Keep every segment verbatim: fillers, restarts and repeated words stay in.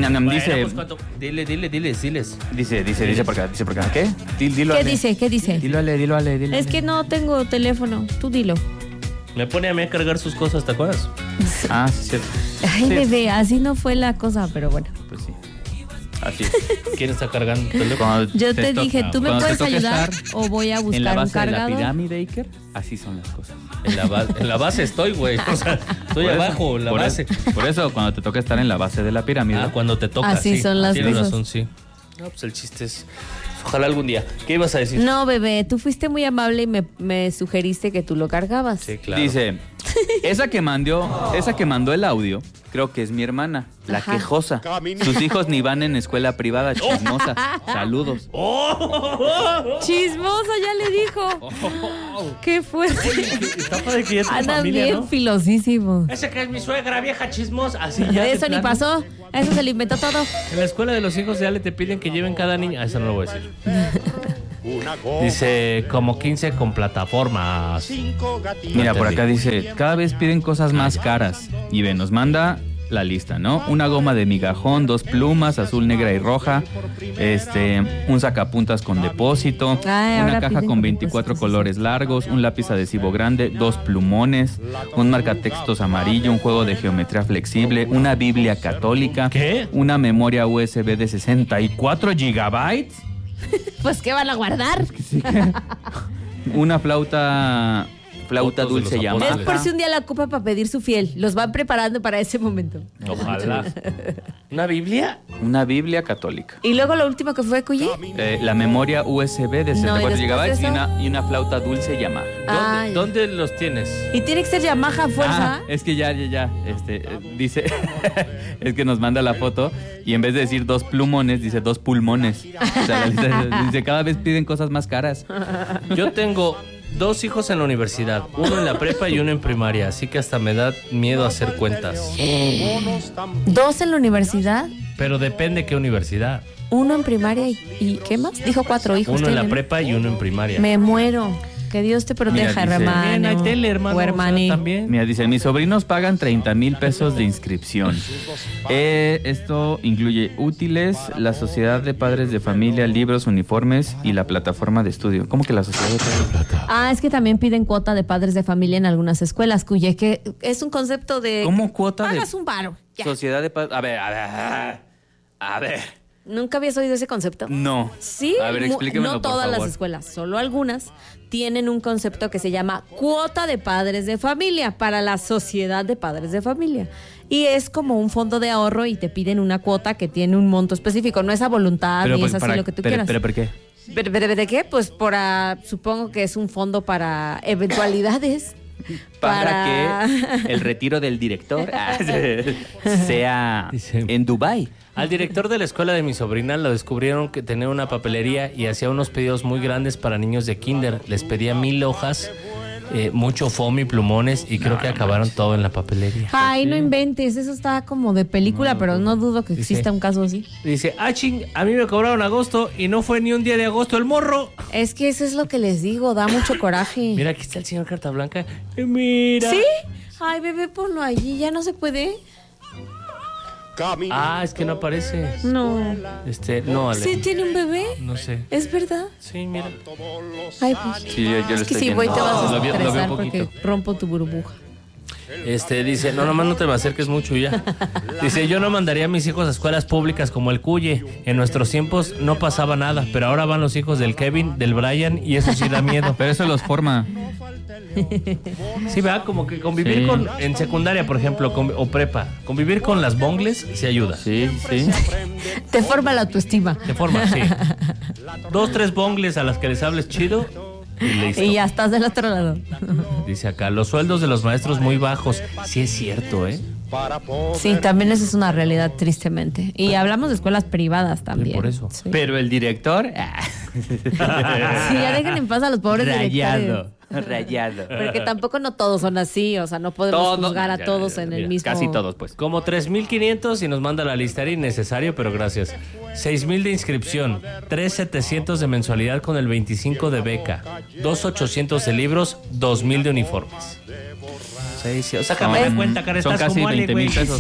bueno, dice, pues, ¿cuánto? Dile, dile, diles, diles. dice, dice, dice por acá, dice por acá. ¿Qué? Dil, dilo, ¿Qué Ale. dice? ¿Qué dice? Dilo, Ale, dilo, Ale, dilo. Es Ale. que no tengo teléfono. Tú dilo. Me pone a mí a cargar sus cosas, ¿te acuerdas? Ah, sí, cierto. Ay, Sí. bebé, así no fue la cosa, pero bueno. Pues sí. Así es. ¿Quién está cargando tu teléfono? Cuando Yo te to- dije, ¿tú me cuando te puedes toque ayudar estar o voy a buscar en la un base de la cargador? pirámide, Iker, así son las cosas. En la, ba- en la base estoy, güey. O sea, estoy Por eso, abajo, en la por base. eso- por eso, cuando te toca estar en la base de la pirámide. Ah, cuando te toca, Así sí. son las Tienes cosas. razón, sí. No, pues el chiste es... Ojalá algún día. ¿Qué ibas a decir? No, bebé, tú fuiste muy amable y me, me sugeriste que tú lo cargabas. Sí, claro. Dice, esa que mandó, esa que mandó el audio, creo que es mi hermana, la Ajá. quejosa. Sus hijos ni van en escuela privada, chismosa. Saludos. ¡Oh! Chismosa, ya le dijo. Qué fuerte. Está padre que ya tiene Andan familia, bien ¿no? filosísimos. Ese que es mi suegra, vieja chismosa. Así ya. Eso de ni plano. pasó. Eso se lo inventó todo. En la escuela de los hijos ya le te piden que lleven cada niño. Ah, eso no lo voy a decir. Dice, como quince con plataformas. Mira, por acá dice, cada vez piden cosas más caras. Y ve, nos manda la lista, ¿no? Una goma de migajón, dos plumas, azul, negra y roja, este, un sacapuntas con depósito, Ay, una ahora caja piden con con veinticuatro depósitos, colores largos, un lápiz adhesivo grande, dos plumones, un marcatextos amarillo, un juego de geometría flexible, una biblia católica, ¿Qué? una memoria U S B de sesenta y cuatro gigabytes, Pues, ¿qué van a guardar? una flauta flauta Fotos de dulce los Yamaha. Es apóstoles. por si un día la ocupa para pedir su fiel. Los van preparando para ese momento. Ojalá. ¿Una Biblia? Una biblia católica. Y luego lo último que fue, Cuyi. Eh, la memoria U S B de No, ¿y sesenta y cuatro después de gigabytes y eso? una, y una flauta dulce Yamaha. Ay. ¿Dónde, ¿Dónde los tienes? Y tiene que ser Yamaha a fuerza. Ah, es que ya, ya, ya, este, eh, dice, es que nos manda la foto y en vez de decir dos plumones, dice dos pulmones. O sea, la lista dice, cada vez piden cosas más caras. Yo tengo dos hijos en la universidad, uno en la prepa y uno en primaria, así que hasta me da miedo hacer cuentas. Dos en la universidad, Pero depende qué universidad. uno en primaria y, y ¿qué más? Dijo cuatro hijos. Uno en la tienen. prepa y uno en primaria. Me muero. Que Dios te proteja, Mira, dice- hermano. Bien, hay tele, hermano. O o sea, hermaní. también. Mira, dice, mis sobrinos pagan treinta mil pesos de inscripción. Eh, esto incluye útiles, la sociedad de padres de familia, libros, uniformes y la plataforma de estudio. ¿Cómo que la sociedad de padres de plata? Ah, es que también piden cuota de padres de familia en algunas escuelas, cuya que es un concepto de... ¿Cómo cuota de Pagas un varo. Ya. sociedad de padres? A ver, a ver, a ver. ¿Nunca habías oído ese concepto? No. Sí, A ver, mu- explíquemelo, no por todas favor. las escuelas, solo algunas tienen un concepto que se llama cuota de padres de familia para la sociedad de padres de familia. Y es como un fondo de ahorro y te piden una cuota que tiene un monto específico, no es a voluntad ni pues, es así para- lo que tú pero, quieras. pero, ¿por qué? ¿Pero, pero, pero de qué? Pues para, supongo que es un fondo para eventualidades. Para, que el retiro del director ah, sea Dice- en Dubái. Al director de la escuela de mi sobrina lo descubrieron que tenía una papelería y hacía unos pedidos muy grandes para niños de kinder. Les pedía mil hojas, eh, mucho foamy y plumones y creo que acabaron todo en la papelería. Ay, no inventes, eso está como de película, pero no dudo que Dice- exista un caso así. Dice, ah, ching, a mí me cobraron agosto y no fue ni un día de agosto el morro. Es que eso es lo que les digo, da mucho coraje. Mira, aquí está el señor Carta Blanca. Eh, Mira. ¿Sí? Ay, bebé, ponlo allí, ya no se puede. Ah, es que no aparece. No. Este, no, Ale. ¿Sí tiene un bebé? No sé. ¿Es verdad? Sí, mira. Ay, pues. Sí, yo, yo lo Es que estoy si viendo. voy te vas a Lo vi- lo veo estresar un porque poquito. rompo tu burbuja. Este, dice, no, nomás no te me acerques mucho ya. Dice, yo no mandaría a mis hijos a escuelas públicas como el Cuye. En nuestros tiempos no pasaba nada, pero ahora van los hijos del Kevin, del Brian, y eso sí da miedo. Pero eso los forma. Sí, ¿verdad? Como que convivir Sí. con, en secundaria, por ejemplo, con- o prepa, convivir con las bongles se ayuda. Sí, sí. Te forma la autoestima. De forma, sí. Dos, tres bongles a las que les hables chido y listo. Y ya estás del otro lado. Dice acá, los sueldos de los maestros muy bajos. Sí es cierto, ¿eh? Sí, también eso es una realidad, tristemente. Y hablamos de escuelas privadas también. por eso. Sí. Pero el director. ah, Sí, ya dejen en paz a los pobres rayado. directores. Rayado. Porque tampoco no todos son así, o sea, no podemos Todos, juzgar a ya, todos ya, en mira, el mismo... Casi todos, pues. Como tres mil quinientos y nos manda la lista, era innecesario, pero gracias. seis mil de inscripción, tres mil setecientos de mensualidad con el veinticinco de beca, dos mil ochocientos de libros, dos mil de uniformes. Sí, sí, o sea, Son- me cuenta, cara, son estás casi como Ale, veinte mil güey. pesos.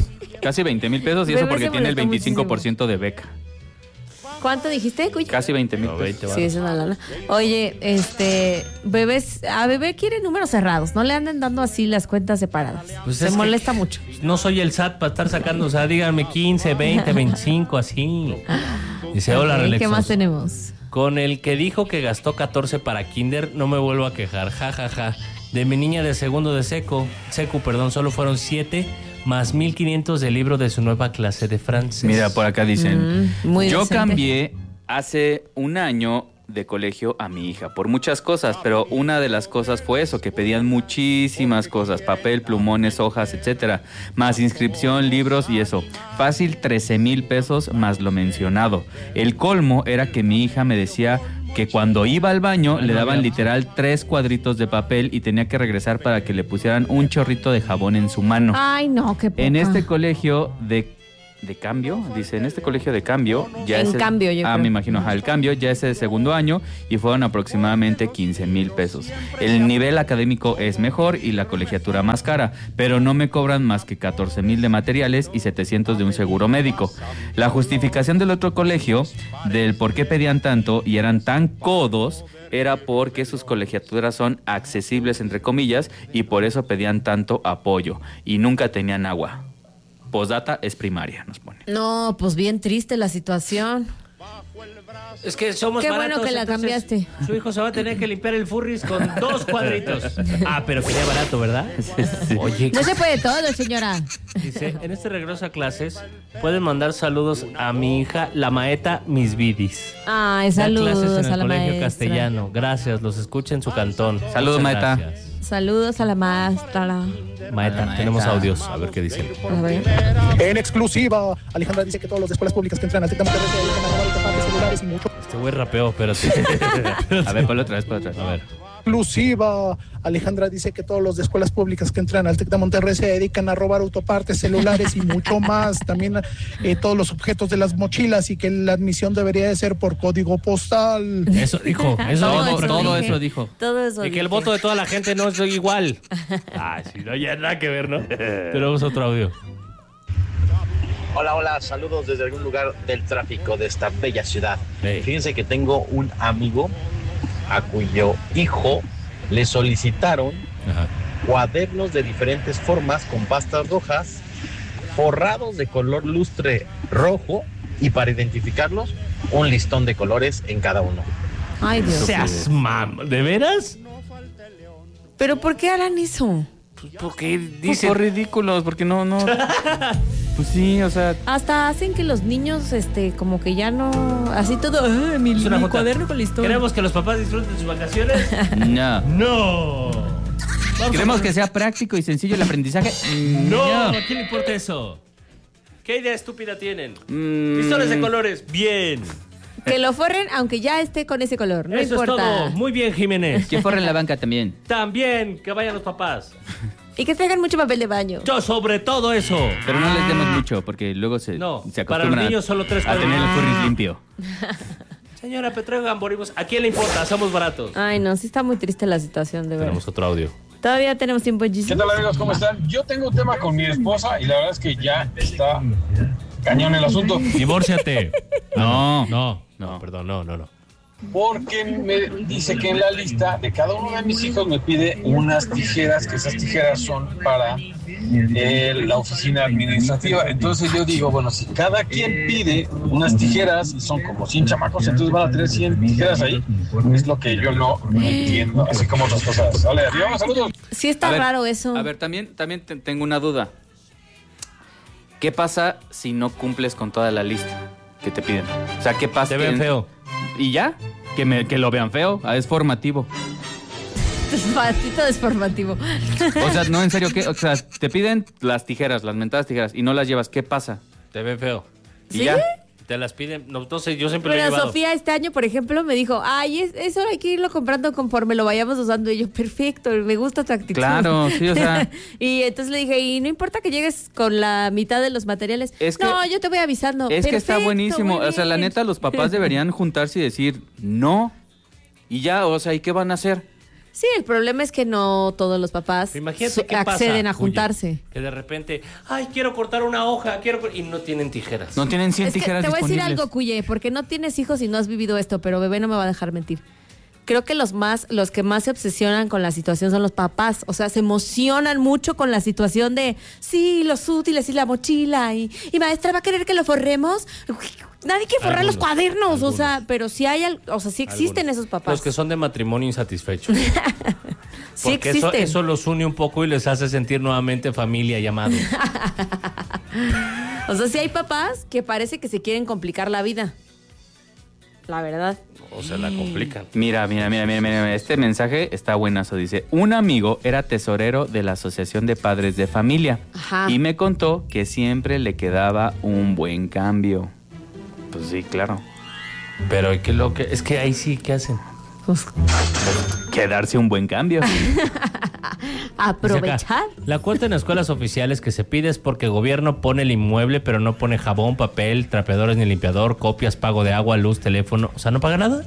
Casi veinte mil pesos y eso Bebé porque se tiene el molestó veinticinco por ciento de beca. ¿Cuánto dijiste, Cuy? Casi veinte mil No, pesos. veinte Sí, es una lana. Oye, este, bebés, a bebé quiere números cerrados, no le anden dando así las cuentas separadas. Pues Se es que molesta mucho. No soy el S A T para estar sacando, o sea, díganme quince, veinte, veinticinco, así. Dice, hola, Ok, Relexos. ¿qué más tenemos? Con el que dijo que gastó catorce para kinder, no me vuelvo a quejar, ja, ja, ja. De mi niña de segundo de seco, secu, perdón, solo fueron siete más mil quinientos de libro de su nueva clase de francés. Mira, por acá dicen, Mm, muy yo decente. cambié hace un año de colegio a mi hija por muchas cosas, pero una de las cosas fue eso, que pedían muchísimas cosas, papel, plumones, hojas, etcétera, más inscripción, libros y eso. Fácil trece mil pesos más lo mencionado. El colmo era que mi hija me decía que cuando iba al baño le daban literal tres cuadritos de papel y tenía que regresar para que le pusieran un chorrito de jabón en su mano. Ay, no, qué poca. En este colegio de, de cambio, dice, en este colegio de cambio ya En es el- cambio, yo Ah, creo. me imagino, ajá, el cambio ya es de segundo año y fueron aproximadamente quince mil pesos. El nivel académico es mejor y la colegiatura más cara, pero no me cobran más que catorce mil de materiales y setecientos de un seguro médico. La justificación del otro colegio del por qué pedían tanto y eran tan codos era porque sus colegiaturas son accesibles, entre comillas, y por eso pedían tanto apoyo y nunca tenían agua. Postdata es primaria, nos pone. No, pues bien triste la situación. Es que somos Qué bueno baratos, que la entonces cambiaste. Su hijo se va a tener que limpiar el furris con dos cuadritos. Ah, pero quería barato, ¿verdad? Oye, No se puede todo, señora. dice, en este regreso a clases, pueden mandar saludos a mi hija, la maeta Mis Vidis. Ay, Da clases saludos en el a la colegio maestra. castellano. Gracias, los escucha en su cantón. Saludos, Muchas maeta. gracias. Saludos a la maestra. Maeta, Maeta. tenemos audios, a ver qué dicen. A ver. En exclusiva, Alejandra dice que todos los de escuelas públicas que entran al Tec de Monterrey se dedican a robar autopartes, celulares y mucho. Este güey rapeó, pero sí. A ver, ponlo otra vez, ponlo otra vez. A ver. Exclusiva, Alejandra dice que todos los de escuelas públicas que entran al Tec de Monterrey se dedican a robar autopartes, celulares y mucho más. También eh, todos los objetos de las mochilas y que la admisión debería de ser por código postal. Eso dijo, eso Todo, dijo. todo dije. eso dijo. Todo eso. Y que el dije. voto de toda la gente no es igual. Ah, sí, no hay nada que ver, ¿no? Tenemos otro audio. Hola, hola, saludos desde algún lugar del tráfico de esta bella ciudad. Hey. Fíjense que tengo un amigo a cuyo hijo le solicitaron Ajá. cuadernos de diferentes formas con pastas rojas, forrados de color lustre rojo y para identificarlos, un listón de colores en cada uno. Ay, Dios. Seas mam, ¿de veras? ¿Pero por qué harán eso? Porque Dice dice por ridículos, porque no, no. Pues sí, o sea. Hasta hacen que los niños, este, como que ya no... Así todo, "Ah, mi, es una mi junta. cuaderno con listón". Queremos que los papás disfruten sus vacaciones. No. No. Vamos Queremos a- que sea práctico y sencillo el aprendizaje. No, ¿a quién le importa eso? ¿Qué idea estúpida tienen? Mm. Pistones de colores, bien. Que lo forren aunque ya esté con ese color, no Eso importa. es todo. Muy bien, Jiménez. Que forren la banca también. También que vayan los papás. Y que traigan mucho papel de baño. Yo sobre todo eso. Pero no les demos mucho, porque luego se, No, se para los acostumbran niños solo tres a tener el cuadritos. furris limpio. Señora Petreo Gamboribus, ¿a quién le importa? Somos baratos. Ay, no, sí está muy triste la situación, de verdad. Tenemos otro audio. Todavía tenemos tiempo, ¿Qué Giselle. tal, amigos? ¿Cómo están? Yo tengo un tema con mi esposa y la verdad es que ya está cañón el asunto. Divórciate. No. No, No. no, perdón, no, no, no. Porque me dice que en la lista de cada uno de mis hijos me pide unas tijeras, que esas tijeras son para eh, la oficina administrativa. Entonces yo digo, bueno, si cada quien pide unas tijeras y son como cien chamacos, entonces van a tener cien tijeras ahí. Es lo que yo no entiendo, así como otras cosas. Vale, adiós, saludos. Sí está A ver, raro eso. A ver, también, también te- tengo una duda. ¿Qué pasa si no cumples con toda la lista que te piden? O sea, ¿qué pasa? Te ven que- feo. ¿Y ya? Que, me, que lo vean feo. Ah, es formativo. Patito desformativo. O sea, no, en serio, ¿qué? O sea, te piden las tijeras, las mentadas tijeras, y no las llevas. ¿Qué pasa? Te ven feo. ¿Y ¿Sí? ya? Te las piden. No, entonces yo siempre lo he Pero llevado. Sofía este año, por ejemplo, me dijo, ay, es- eso hay que irlo comprando conforme lo vayamos usando. Y yo, perfecto, me gusta tu actitud. Claro, sí, o sea. Y entonces le dije, y no importa que llegues con la mitad de los materiales. Es que- no, yo te voy avisando. Es que está Perfecto, buenísimo. muy O sea, la bien. neta, los papás deberían juntarse y decir no. Y ya, o sea, ¿y qué van a hacer? Sí, el problema es que no todos los papás Imagínate qué acceden pasa, a juntarse. Oye, que de repente, ay, quiero cortar una hoja, quiero cor-", y no tienen tijeras. No tienen cien Es que tijeras te voy a decir disponibles. algo, Cuye, porque no tienes hijos y no has vivido esto, pero bebé no me va a dejar mentir. Creo que los más, los que más se obsesionan con la situación son los papás. O sea, se emocionan mucho con la situación de sí, los útiles y la mochila. Y, y maestra, ¿va a querer que lo forremos? Nadie quiere forrar Algunos, los cuadernos. algunos. O sea, pero sí hay, al- o sea, sí existen Algunos. esos papás. Los que son de matrimonio insatisfechos. sí Porque eso, existen. eso los une un poco y les hace sentir nuevamente familia y amados. O sea, sí hay papás que parece que se quieren complicar la vida. La verdad. O se la complican. Mira, mira, mira, mira, mira, este mensaje está buenazo. Dice, un amigo era tesorero de la Asociación de Padres de Familia. Ajá. Y me contó que siempre le quedaba un buen cambio. Pues sí, claro. Pero ¿qué lo que es que ahí sí, ¿qué hacen? Pues, Quedarse un buen cambio. aprovechar. Dice acá, la cuota en escuelas oficiales que se pide es porque el gobierno pone el inmueble, pero no pone jabón, papel, trapeadores ni limpiador, copias, pago de agua, luz, teléfono. O sea, ¿no paga nada?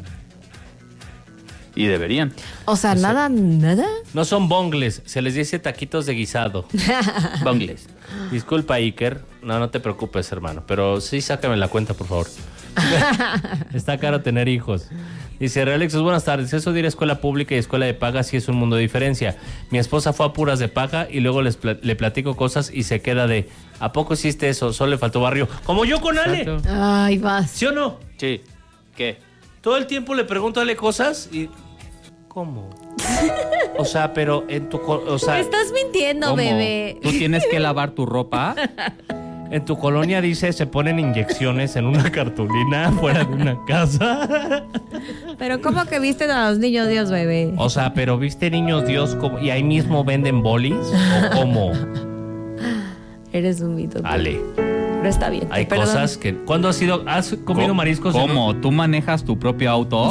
Y deberían. O sea, nada, nada. No son bongles, se les dice taquitos de guisado. Bongles. Disculpa, Iker. No, no te preocupes, hermano. Pero sí, sácame la cuenta, por favor. Está caro tener hijos. Dice, Realexos, buenas tardes. Eso de ir a escuela pública y escuela de paga sí es un mundo de diferencia. Mi esposa fue a puras de paga y luego les pla- le platico cosas y se queda de, ¿a poco hiciste eso? Solo le faltó barrio. Como yo con Ale. Exacto. Ay, vas. ¿Sí o no? Sí. ¿Qué? Todo el tiempo le pregunto a Ale cosas y... ¿Cómo? O sea, pero en tu... co- O sea, Me estás mintiendo, ¿Cómo? bebé. ¿Tú tienes que lavar tu ropa? en tu colonia dice, se ponen inyecciones en una cartulina fuera de una casa. Pero ¿cómo que visten a los niños Dios, bebé? O sea, pero ¿viste niños Dios como- y ahí mismo venden bolis? ¿O cómo? Eres un mito. tú. Ale, Pero está bien. hay te perdono. cosas que... ¿Cuándo has ido? ¿Has comido ¿Cómo? mariscos? en un- ¿Cómo? ¿Tú manejas tu propio auto?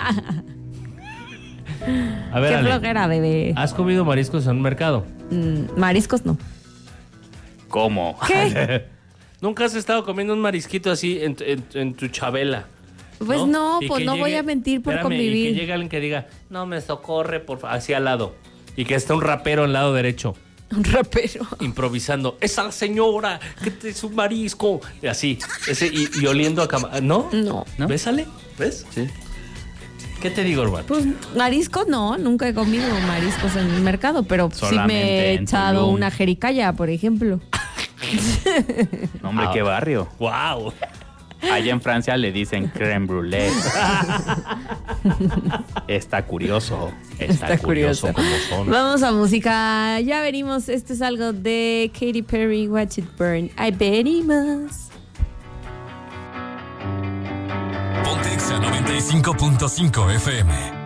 A ver, Qué Ale, flojera, bebé. ¿has comido mariscos en un mercado? Mm, mariscos no. ¿Cómo? ¿Qué? ¿Nunca has estado comiendo un marisquito así en, en- en tu chabela? Pues no, Y pues que no voy llegue- a mentir por espérame, convivir. Y que llegue alguien que diga, no me socorre, por fa-", así al lado. Y que esté un rapero al lado derecho, Un rapero. improvisando. Esa señora, que te es un marisco. Y así, ese, y, y oliendo a cama. ¿No? No. ¿No? ¿Ves, Ale? ¿Ves? Sí. ¿Qué te digo, hermano? Pues mariscos no, nunca he comido mariscos en el mercado, pero sí me Solamente he en echado Tulum. una jericaya, por ejemplo. No, hombre, Ah. qué barrio. ¡Wow! Allá en Francia le dicen crème brûlée. Está curioso. Está, Está curioso, curioso. como son. Vamos a música, ya venimos. Esto es algo de Katy Perry, Watch It Burn. Ahí venimos. Ponte Exa noventa y cinco punto cinco F M.